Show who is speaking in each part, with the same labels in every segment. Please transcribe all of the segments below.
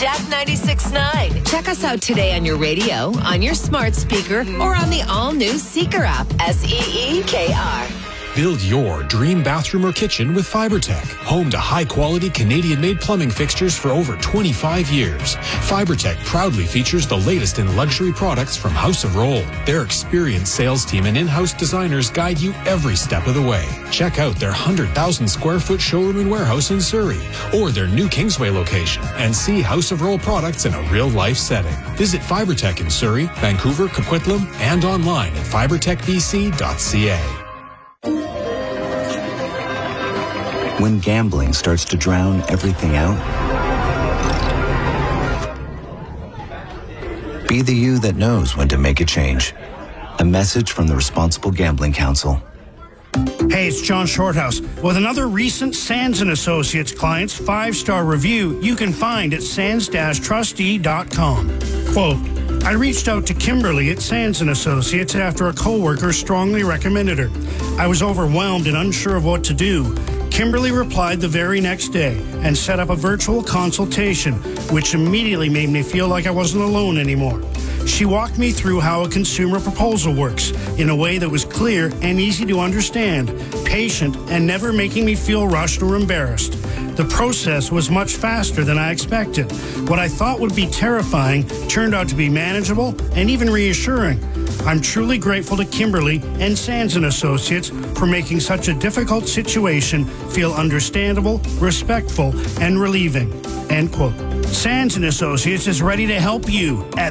Speaker 1: Jack 96.9. Check us out today on your radio, on your smart speaker, or on the all-new Seeker app. SEEKR.
Speaker 2: Build your dream bathroom or kitchen with FiberTech. Home to high-quality Canadian-made plumbing fixtures for over 25 years. FiberTech proudly features the latest in luxury products from House of Rohl. Their experienced sales team and in-house designers guide you every step of the way. Check out their 100,000 square foot showroom and warehouse in Surrey, or their new Kingsway location, and see House of Rohl products in a real-life setting. Visit FiberTech in Surrey, Vancouver, Coquitlam, and online at fibertechbc.ca.
Speaker 3: When gambling starts to drown everything out, be the you that knows when to make a change. A message from the Responsible Gambling Council.
Speaker 4: Hey, it's John Shorthouse with another recent Sands & Associates client's 5-star review you can find at sands-trustee.com. Quote, I reached out to Kimberly at Sands & Associates after a coworker strongly recommended her. I was overwhelmed and unsure of what to do. Kimberly replied the very next day and set up a virtual consultation, which immediately made me feel like I wasn't alone anymore. She walked me through how a consumer proposal works in a way that was clear and easy to understand, patient, and never making me feel rushed or embarrassed. The process was much faster than I expected. What I thought would be terrifying turned out to be manageable and even reassuring. I'm truly grateful to Kimberly and Sands & Associates for making such a difficult situation feel understandable, respectful, and relieving. End quote. Sands & Associates is ready to help you at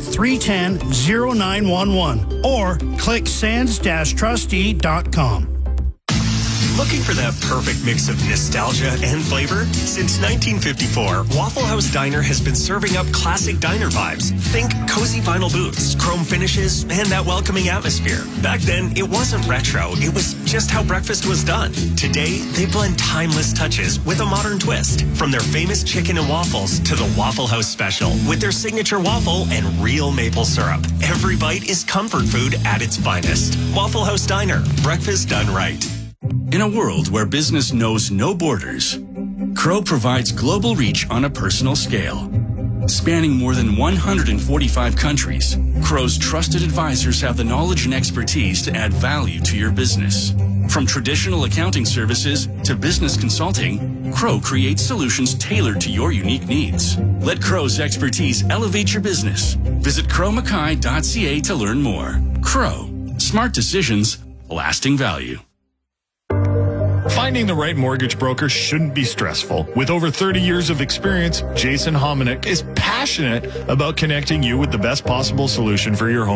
Speaker 4: 310-0911 or click sands-trustee.com.
Speaker 5: Looking for that perfect mix of nostalgia and flavor? Since 1954, Waffle House Diner has been serving up classic diner vibes. Think cozy vinyl booths, chrome finishes, and that welcoming atmosphere. Back then, it wasn't retro. It was just how breakfast was done. Today, they blend timeless touches with a modern twist. From their famous chicken and waffles to the Waffle House Special with their signature waffle and real maple syrup. Every bite is comfort food at its finest. Waffle House Diner. Breakfast done right.
Speaker 6: In a world where business knows no borders, Crow provides global reach on a personal scale. Spanning more than 145 countries, Crow's trusted advisors have the knowledge and expertise to add value to your business. From traditional accounting services to business consulting, Crow creates solutions tailored to your unique needs. Let Crow's expertise elevate your business. Visit crowmackay.ca to learn more. Crow. Smart decisions, lasting value.
Speaker 7: Finding the right mortgage broker shouldn't be stressful. With over 30 years of experience, Jason Hominick is passionate about connecting you with the best possible solution for your home.